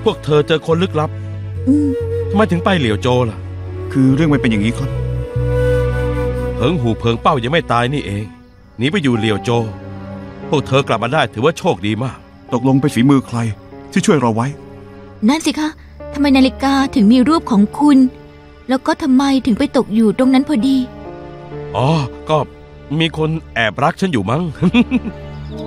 พวกเธอเจอคนลึกลับทำไมถึงไปเหลียวโจล่ะคือเรื่องมันเป็นอย่างนี้ครับเพิงหูเพิงเป้ายังไม่ตายนี่เองหนีไปอยู่เหลียวโจพวกเธอกลับมาได้ถือว่าโชคดีมากตกลงเป็นฝีมือใครที่ช่วยเราไว้นั่นสิคะทำไมนาฬิกาถึงมีรูปของคุณแล้วก็ทำไมถึงไปตกอยู่ตรงนั้นพอดีอ๋อก็มีคนแอบรักฉันอยู่มั้ง